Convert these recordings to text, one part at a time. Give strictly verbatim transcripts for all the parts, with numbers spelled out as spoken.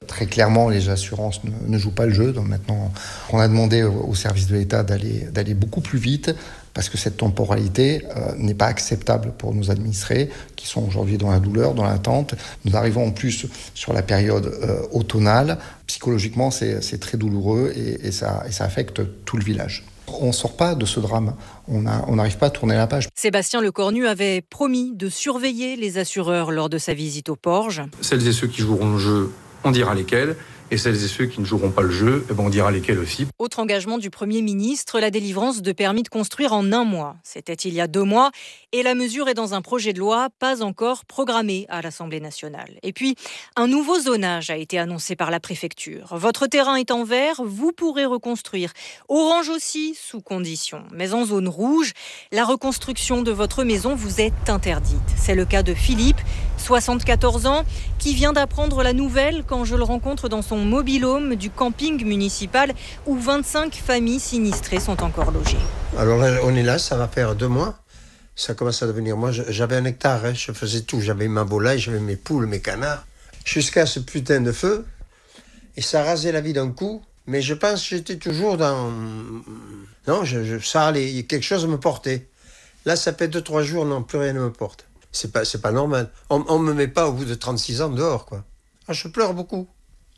Très clairement, les assurances ne, ne jouent pas le jeu. Donc maintenant, on a demandé au, au service de l'État d'aller, d'aller beaucoup plus vite parce que cette temporalité euh, n'est pas acceptable pour nos administrés qui sont aujourd'hui dans la douleur, dans l'attente. Nous arrivons en plus sur la période euh, automnale. Psychologiquement, c'est, c'est très douloureux et, et, ça, et ça affecte tout le village. On ne sort pas de ce drame, on n'arrive pas à tourner la page. Sébastien Lecornu avait promis de surveiller les assureurs lors de sa visite au Porge. Celles et ceux qui joueront le jeu, on dira lesquels. Et celles et ceux qui ne joueront pas le jeu, eh ben on dira lesquels aussi. Autre engagement du Premier ministre, la délivrance de permis de construire en un mois. C'était il y a deux mois et la mesure est dans un projet de loi pas encore programmé à l'Assemblée nationale. Et puis, un nouveau zonage a été annoncé par la préfecture. Votre terrain est en vert, vous pourrez reconstruire. Orange aussi, sous condition. Mais en zone rouge, la reconstruction de votre maison vous est interdite. C'est le cas de Philippe, soixante-quatorze ans, qui vient d'apprendre la nouvelle quand je le rencontre dans son mobil-home du camping municipal où vingt-cinq familles sinistrées sont encore logées. Alors là, on est là, ça va faire deux mois. Ça commence à devenir... Moi, j'avais un hectare, hein, je faisais tout. J'avais ma volaille, j'avais mes poules, mes canards. Jusqu'à ce putain de feu. Et ça rasait la vie d'un coup. Mais je pense que j'étais toujours dans... Non, je, je, ça allait, quelque chose me portait. Là, ça fait deux, trois jours, non, plus rien ne me porte. C'est pas, c'est pas normal. On ne me met pas au bout de trente-six ans dehors, quoi. Ah, je pleure beaucoup.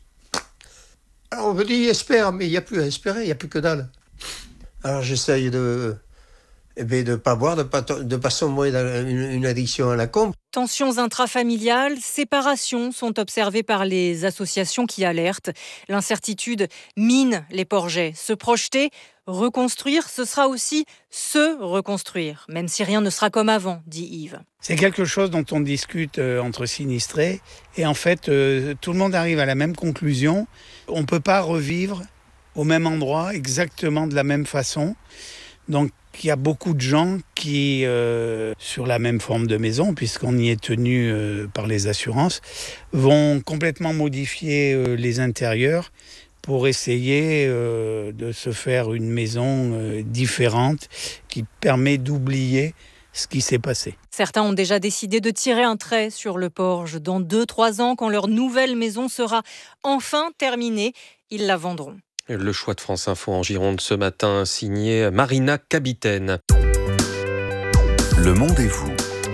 Alors on me dit espère, mais il n'y a plus à espérer, il n'y a plus que dalle. Alors j'essaye de eh bien, de ne pas boire, de ne pas, de pas sombrer dans une, une addiction à la combe. Tensions intrafamiliales, séparations sont observées par les associations qui alertent. L'incertitude mine les Porgais. Se projeter, reconstruire, ce sera aussi se reconstruire, même si rien ne sera comme avant, dit Yves. C'est quelque chose dont on discute euh, entre sinistrés et en fait, euh, tout le monde arrive à la même conclusion. On ne peut pas revivre au même endroit, exactement de la même façon. Donc, il y a beaucoup de gens qui, euh, sur la même forme de maison, puisqu'on y est tenu euh, par les assurances, vont complètement modifier euh, les intérieurs pour essayer euh, de se faire une maison euh, différente qui permet d'oublier ce qui s'est passé. Certains ont déjà décidé de tirer un trait sur le Porge. Dans deux, trois ans, quand leur nouvelle maison sera enfin terminée, ils la vendront. Le choix de France Info en Gironde ce matin, signé Marina Kabiten. Le Monde et vous.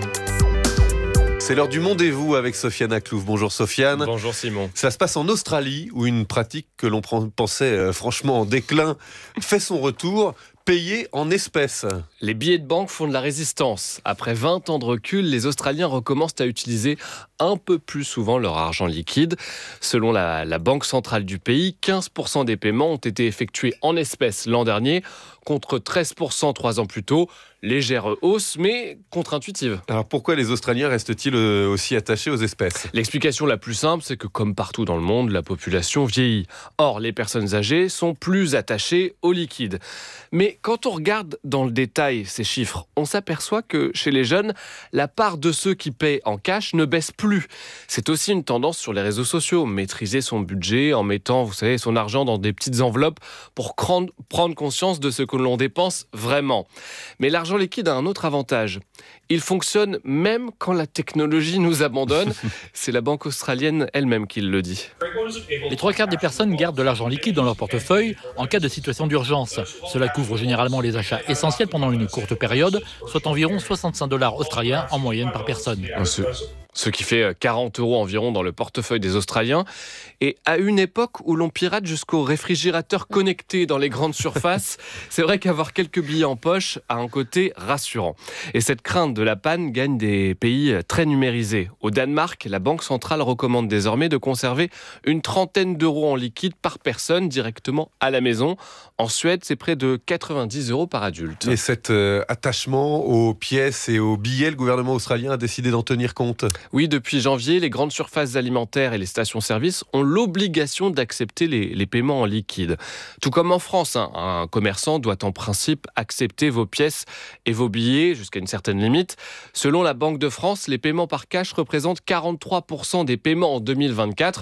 C'est l'heure du Monde et vous avec Sofiane Aklouf. Bonjour Sofiane. Bonjour Simon. Ça se passe en Australie où une pratique que l'on pensait euh, franchement en déclin fait son retour. Payé en espèces. Les billets de banque font de la résistance. Après vingt ans de recul, les Australiens recommencent à utiliser un peu plus souvent leur argent liquide. Selon la, la Banque centrale du pays, quinze pour cent des paiements ont été effectués en espèces l'an dernier, contre treize pour cent trois ans plus tôt. Légère hausse, mais contre-intuitive. Alors pourquoi les Australiens restent-ils aussi attachés aux espèces ? L'explication la plus simple, c'est que comme partout dans le monde, la population vieillit. Or, les personnes âgées sont plus attachées au liquide. Mais quand on regarde dans le détail ces chiffres, on s'aperçoit que chez les jeunes, la part de ceux qui paient en cash ne baisse plus. C'est aussi une tendance sur les réseaux sociaux. Maîtriser son budget en mettant, vous savez, son argent dans des petites enveloppes pour prendre conscience de ce que l'on dépense vraiment. Mais l'argent liquide a un autre avantage. Il fonctionne même quand la technologie nous abandonne. C'est la banque australienne elle-même qui le dit. Les trois quarts des personnes gardent de l'argent liquide dans leur portefeuille en cas de situation d'urgence. Cela couvre généralement les achats essentiels pendant une courte période, soit environ soixante-cinq dollars australiens en moyenne par personne. Ce, ce qui fait quarante euros environ dans le portefeuille des Australiens. Et à une époque où l'on pirate jusqu'au réfrigérateur connecté dans les grandes surfaces, c'est vrai qu'avoir quelques billets en poche a un côté rassurant. Et cette crainte de la panne gagne des pays très numérisés. Au Danemark, la Banque centrale recommande désormais de conserver une trentaine d'euros en liquide par personne directement à la maison. En Suède, c'est près de quatre-vingt-dix euros par adulte. Et cet euh, attachement aux pièces et aux billets, le gouvernement australien a décidé d'en tenir compte ? Oui, depuis janvier, les grandes surfaces alimentaires et les stations-service ont l'obligation d'accepter les, les paiements en liquide. Tout comme en France, hein, un commerçant doit en principe accepter vos pièces et vos billets jusqu'à une certaine limite. Selon la Banque de France, les paiements par cash représentent quarante-trois pour cent des paiements en deux mille vingt-quatre.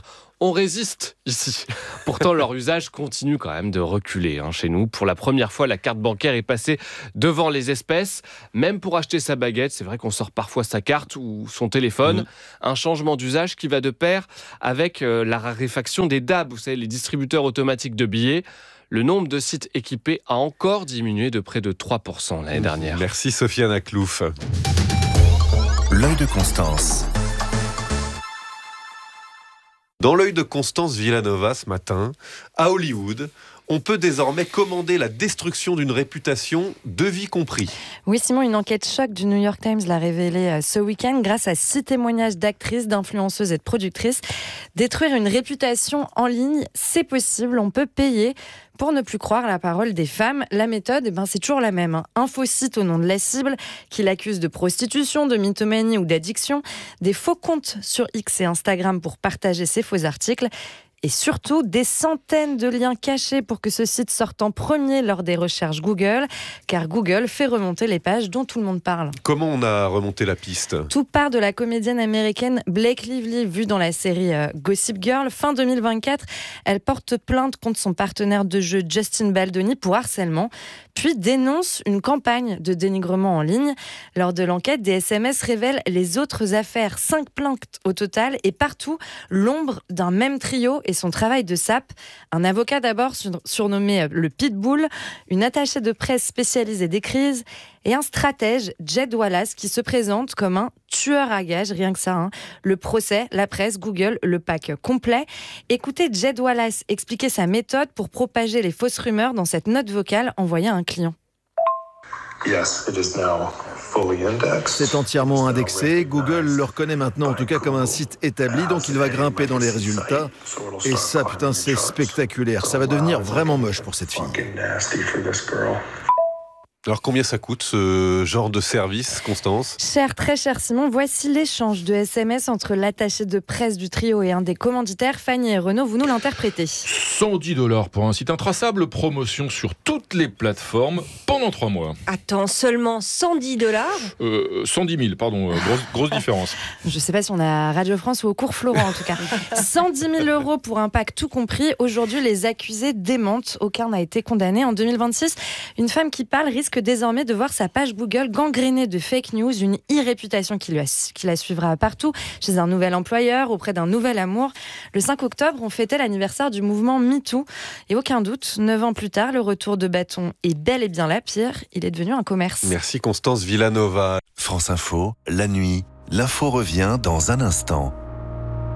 On résiste ici. Pourtant, leur usage continue quand même de reculer hein, chez nous. Pour la première fois, la carte bancaire est passée devant les espèces. Même pour acheter sa baguette, c'est vrai qu'on sort parfois sa carte ou son téléphone. Mmh. Un changement d'usage qui va de pair avec euh, la raréfaction des D A B, vous savez, les distributeurs automatiques de billets. Le nombre de sites équipés a encore diminué de près de trois pour cent l'année dernière. Merci Sofiane Aklouf. L'œil de Constance. Dans l'œil de Constance Villanova ce matin, à Hollywood, on peut désormais commander la destruction d'une réputation, devis compris. Oui, Simon, une enquête choc du New York Times l'a révélé ce week-end grâce à six témoignages d'actrices, d'influenceuses et de productrices. Détruire une réputation en ligne, c'est possible, on peut payer pour ne plus croire la parole des femmes. La méthode, eh ben, c'est toujours la même. Hein. Un faux site au nom de la cible qui l'accuse de prostitution, de mythomanie ou d'addiction. Des faux comptes sur X et Instagram pour partager ces faux articles. Et surtout, des centaines de liens cachés pour que ce site sorte en premier lors des recherches Google, car Google fait remonter les pages dont tout le monde parle. Comment on a remonté la piste ? Tout part de la comédienne américaine Blake Lively, vue dans la série euh, Gossip Girl. Fin deux mille vingt-quatre, elle porte plainte contre son partenaire de jeu Justin Baldoni pour harcèlement, puis dénonce une campagne de dénigrement en ligne. Lors de l'enquête, des S M S révèlent les autres affaires, cinq plaintes au total, et partout, l'ombre d'un même trio et son travail de sape. Un avocat d'abord surnommé le Pitbull, une attachée de presse spécialisée des crises et un stratège, Jed Wallace, qui se présente comme un tueur à gages, rien que ça. Hein. Le procès, la presse, Google, le pack complet. Écoutez Jed Wallace expliquer sa méthode pour propager les fausses rumeurs dans cette note vocale envoyée à un client. Yes, it is now. C'est entièrement indexé. Google le reconnaît maintenant en tout cas comme un site établi, donc il va grimper dans les résultats. Et ça, putain, c'est spectaculaire. Ça va devenir vraiment moche pour cette fille. Alors combien ça coûte ce genre de service, Constance ? Cher, très cher Simon, voici l'échange de S M S entre l'attaché de presse du trio et un des commanditaires. Fanny et Renaud, vous nous l'interprétez. cent dix dollars pour un site intraçable, promotion sur toutes les plateformes pendant trois mois. Attends, seulement cent dix dollars euh, cent dix mille, pardon, euh, grosse, grosse différence. Je ne sais pas si on a Radio France ou au cours Florent en tout cas. cent dix mille euros pour un pack tout compris. Aujourd'hui, les accusés démentent. Aucun n'a été condamné. En deux mille vingt-six, une femme qui parle risque désormais de voir sa page Google gangrénée de fake news, une e-réputation qui, lui a, qui la suivra partout, chez un nouvel employeur, auprès d'un nouvel amour. Le cinq octobre, on fêtait l'anniversaire du mouvement MeToo. Et aucun doute, neuf ans plus tard, le retour de bâton est bel et bien là. Pire, il est devenu un commerce. Merci Constance Villanova. France Info, la nuit, l'info revient dans un instant.